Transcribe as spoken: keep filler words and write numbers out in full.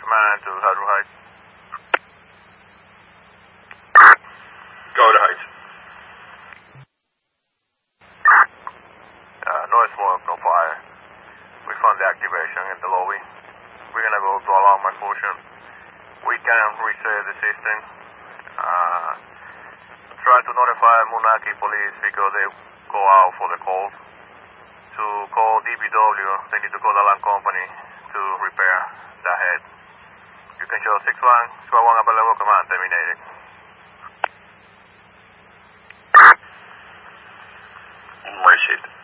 command to Hydro Heights. Go to Heights. Uh, no smoke, no fire. We found the activation in the lobby. We're gonna go to alarm malfunction. We can reset the system. Uh, try to notify Munaki police because they go out for the call. To call D B W, they need to call the alarm company to repair the head. You can show six one, squad one available, command terminated. Received.